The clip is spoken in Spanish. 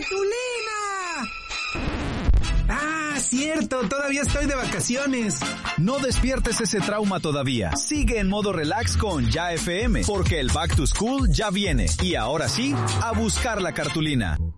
¡Ah, cierto! Todavía estoy de vacaciones. No despiertes ese trauma todavía. Sigue en modo relax con Ya FM, porque el Back to School ya viene. Y ahora sí, a buscar la cartulina.